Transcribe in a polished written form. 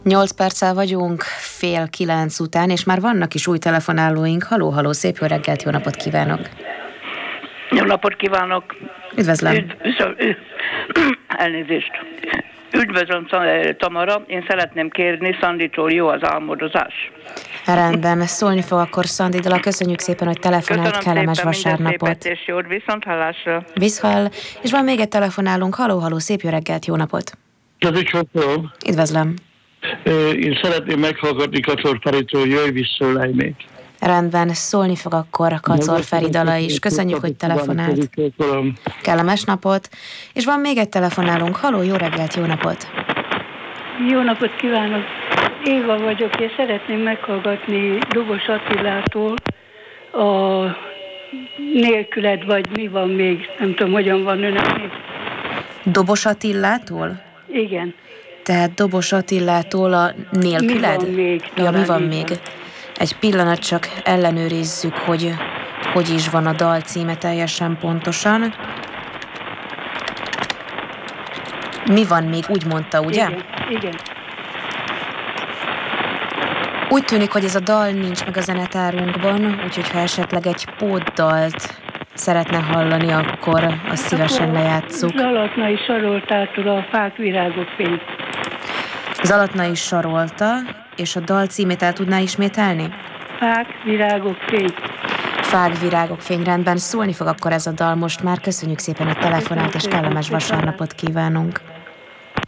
8 perccel vagyunk 8:30 után, és már vannak is új telefonálóink. Haló, haló, szép jó reggelt, jó napot kívánok! Jó napot kívánok! Üdvözlöm! Elnézést! Üdvözlöm, Tamara! Én szeretném kérni Szanditól, jó az álmodozás. Rendben, szólni fog akkor Szandiddal. Köszönjük szépen, hogy telefonált, kellemes vasárnapot. És jót, viszont hallásra. Viszhall, és van még egy telefonálunk. Haló, haló, szép jó reggelt, jó napot! Üdvözlöm! Én szeretném meghallgatni Kacor Feritől, jöjj vissza, ölej még. Rendben, szólni fog akkor Kacor Feri dala is. Köszönjük, hogy telefonált. Kellemes napot. És van még egy telefonálunk. Haló, jó reggelt, jó napot. Jó napot kívánok. Éva vagyok, és szeretném meghallgatni Dobos Attilától a Nélküled, vagy mi van még, nem tudom, hogyan van önöknél. Dobos Attilától? Igen. Tehát Dobos Attilától a Nélküled? Mi van még? Ja, mi van még? Egy pillanat, csak ellenőrizzük, hogy is van a dal címe teljesen pontosan. Mi van még, úgy mondta, ugye? Igen. Úgy tűnik, hogy ez a dal nincs meg a zenetárunkban, úgyhogy ha esetleg egy pótdalt szeretne hallani, akkor azt szívesen lejátsszuk. Zalatnai Saroltától a Fák, virágok, fény. Zalatnai Sarolta, és a dal címét el tudná ismételni? Fák, virágok, fény. Fák, virágok, fény, rendben. Szólni fog akkor ez a dal most már. Köszönjük szépen a telefonát, és kellemes vasárnapot kívánunk.